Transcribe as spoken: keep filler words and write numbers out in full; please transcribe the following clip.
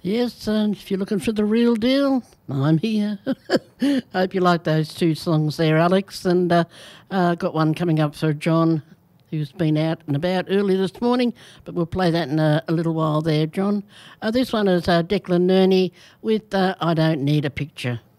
Yes, and if you're looking for the real deal, I'm here. Hope you like those two songs there, Alex. And uh, uh, got one coming up for John, who's been out and about early this morning, but we'll play that in a, a little while there, John. Uh, this one is uh, Declan Nerney with uh, I Don't Need a Picture.